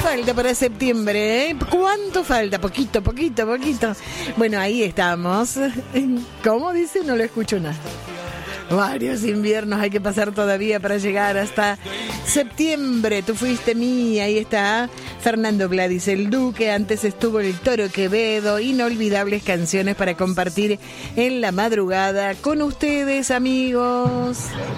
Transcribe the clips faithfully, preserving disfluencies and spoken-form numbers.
falta para septiembre? ¿Eh? ¿Cuánto falta? Poquito, poquito, poquito. Bueno, ahí estamos. ¿Cómo dice? No lo escucho nada. Varios inviernos hay que pasar todavía para llegar hasta septiembre. Tú fuiste mía, ahí está Fernando Gladys el Duque. Antes estuvo el Toro Quevedo. Inolvidables canciones para compartir en la madrugada con ustedes, amigos.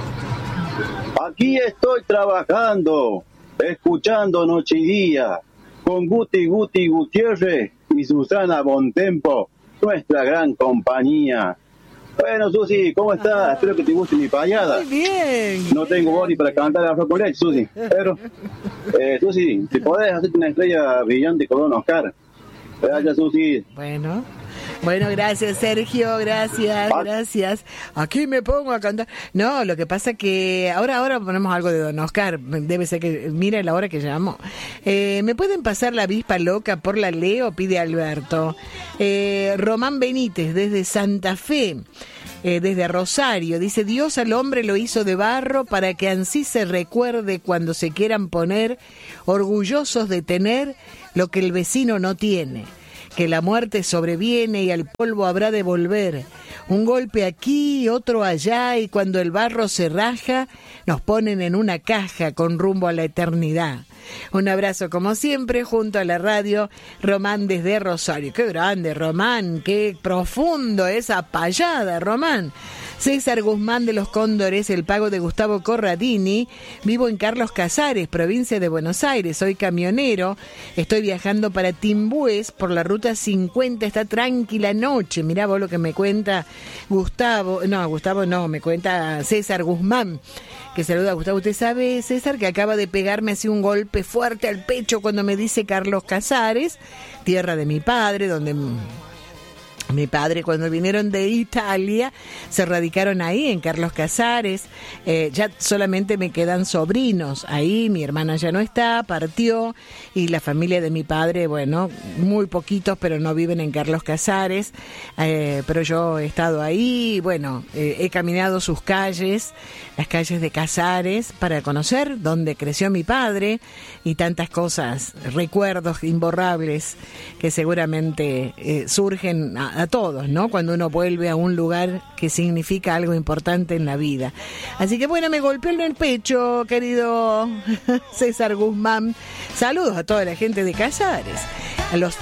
Aquí estoy trabajando, escuchando noche y día, con Guti Guti Gutiérrez y Susana Bontempo, nuestra gran compañía. Bueno, Susi, ¿cómo estás? Espero que te guste mi payada. Muy bien. No tengo body para cantar a con leche, Susi. Pero, eh, Susi, si podés hacerte una estrella brillante con un Oscar. Gracias, Susi. Bueno. Bueno, gracias, Sergio, gracias, gracias. Aquí me pongo a cantar. No, lo que pasa que ahora ahora ponemos algo de Don Oscar. Debe ser que, mira la hora que llamo. Eh, ¿Me pueden pasar la avispa loca por la Leo? Pide Alberto. Eh, Román Benítez, desde Santa Fe. Eh, desde Rosario, dice: Dios al hombre lo hizo de barro para que ansí se recuerde cuando se quieran poner orgullosos de tener lo que el vecino no tiene. Que la muerte sobreviene y al polvo habrá de volver. Un golpe aquí, otro allá, y cuando el barro se raja, nos ponen en una caja con rumbo a la eternidad. Un abrazo como siempre junto a la radio, Román desde Rosario. Qué grande, Román, qué profundo esa payada, Román. César Guzmán de los Cóndores, el pago de Gustavo Corradini. Vivo en Carlos Casares, provincia de Buenos Aires. Soy camionero. Estoy viajando para Timbués por la ruta cincuenta. Está tranquila noche. Mirá vos lo que me cuenta Gustavo. No, Gustavo no, me cuenta César Guzmán, que saluda a Gustavo. Usted sabe, César, que acaba de pegarme así un golpe fuerte al pecho cuando me dice Carlos Casares, tierra de mi padre, donde... Mi padre, cuando vinieron de Italia, se radicaron ahí, en Carlos Casares. Eh, ya solamente me quedan sobrinos ahí. Mi hermana ya no está, partió. Y la familia de mi padre, bueno, muy poquitos, pero no viven en Carlos Casares. Eh, pero yo he estado ahí. Bueno, eh, he caminado sus calles, las calles de Casares, para conocer dónde creció mi padre. Y tantas cosas, recuerdos imborrables que seguramente eh, surgen a, a todos, ¿no? Cuando uno vuelve a un lugar que significa algo importante en la vida. Así que bueno, me golpeó en el pecho, querido César Guzmán. Saludos a toda la gente de Casares, a los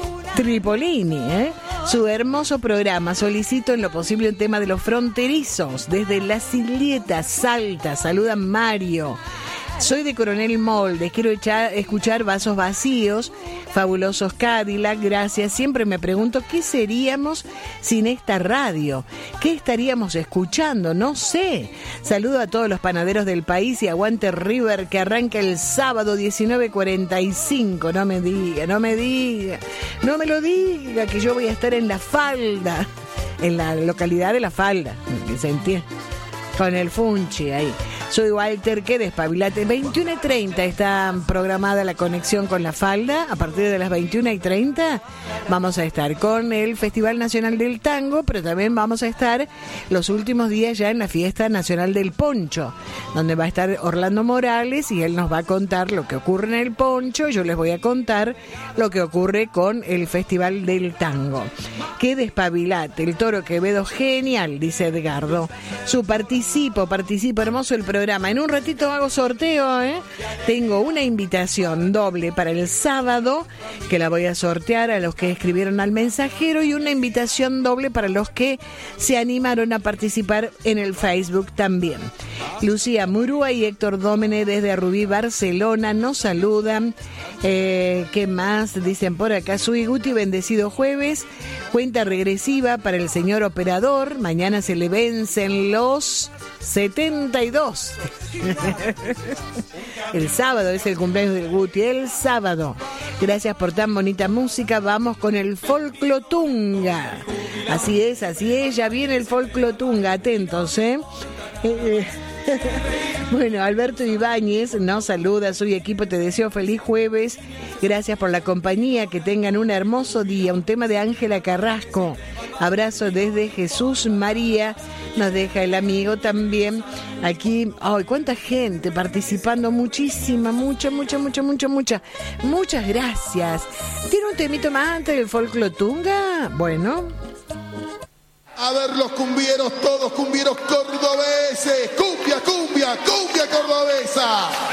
Tripolini, ¿eh? Su hermoso programa. Solicito en lo posible un tema de los fronterizos. Desde Las Islietas, Salta, saluda Mario. Soy de Coronel Moldes, quiero echar, escuchar Vasos Vacíos, Fabulosos Cadillac, gracias. Siempre me pregunto qué seríamos sin esta radio, qué estaríamos escuchando, no sé. Saludo a todos los panaderos del país y aguante River, que arranca el sábado diecinueve cuarenta y cinco. No me diga, no me diga, no me lo diga, que yo voy a estar en La Falda, en la localidad de La Falda, que se entiende, con el Funchi ahí. Soy Walter, que despabilate. veintiuno y treinta está programada la conexión con La Falda. A partir de las veintiuna y treinta vamos a estar con el Festival Nacional del Tango, pero también vamos a estar los últimos días ya en la Fiesta Nacional del Poncho, donde va a estar Orlando Morales y él nos va a contar lo que ocurre en el Poncho. Yo les voy a contar lo que ocurre con el Festival del Tango. ¡Qué despabilate! El Toro Quevedo, genial, dice Edgardo. Su participo, participo, hermoso el programa. En un ratito hago sorteo, ¿eh? Tengo una invitación doble para el sábado, que la voy a sortear a los que escribieron al mensajero, y una invitación doble para los que se animaron a participar en el Facebook también. Lucía Murúa y Héctor Dómene desde Rubí, Barcelona, nos saludan. Eh, ¿Qué más? Dicen por acá: Sui Guti, bendecido jueves. Cuenta regresiva para el señor operador. Mañana se le vencen los setenta y dos. El sábado es el cumpleaños del Guti, el sábado. Gracias por tan bonita música. Vamos con el Folclotunga. Así es, así es, ya viene el Folclotunga. Atentos, ¿eh? eh Bueno, Alberto Ibáñez nos saluda, su equipo te deseo feliz jueves, gracias por la compañía, que tengan un hermoso día, un tema de Ángela Carrasco, abrazo desde Jesús María, nos deja el amigo también, aquí, ay, cuánta gente participando, muchísima, mucha, mucha, mucha, mucha, mucha, muchas gracias. ¿Tiene un temito más antes del folclotunga? Bueno. A ver los cumbieros, todos cumbieros cordobeses, cumbia, cumbia, cumbia cordobesa.